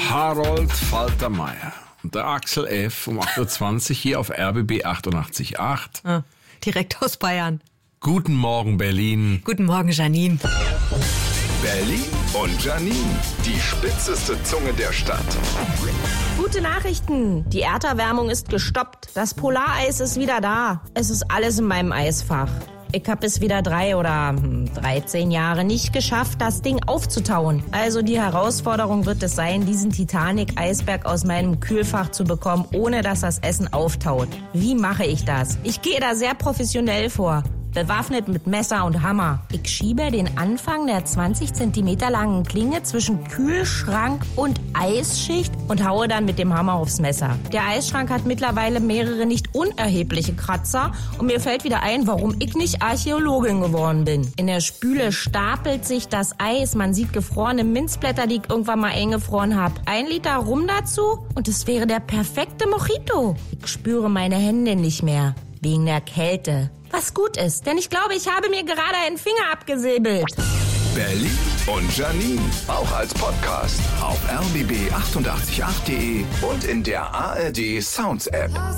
Harold Faltermeier und der Axel F. um 8.20 Uhr hier auf RBB 88.8. Direkt aus Bayern. Guten Morgen, Berlin. Guten Morgen, Janine. Berlin und Janine, die spitzeste Zunge der Stadt. Gute Nachrichten. Die Erderwärmung ist gestoppt. Das Polareis ist wieder da. Es ist alles in meinem Eisfach. Ich habe es wieder 3 oder 13 Jahre nicht geschafft, das Ding aufzutauen. Also die Herausforderung wird es sein, diesen Titanic-Eisberg aus meinem Kühlfach zu bekommen, ohne dass das Essen auftaut. Wie mache ich das? Ich gehe da sehr professionell vor. Bewaffnet mit Messer und Hammer. Ich schiebe den Anfang der 20 Zentimeter langen Klinge zwischen Kühlschrank und Eisschicht und haue dann mit dem Hammer aufs Messer. Der Eisschrank hat mittlerweile mehrere nicht unerhebliche Kratzer und mir fällt wieder ein, warum ich nicht Archäologin geworden bin. In der Spüle stapelt sich das Eis. Man sieht gefrorene Minzblätter, die ich irgendwann mal eingefroren habe. 1 Liter Rum dazu und es wäre der perfekte Mojito. Ich spüre meine Hände nicht mehr. Wegen der Kälte. Was gut ist, denn ich glaube, ich habe mir gerade einen Finger abgesäbelt. Berlin und Janine, auch als Podcast auf rbb888.de und in der ARD Sounds App.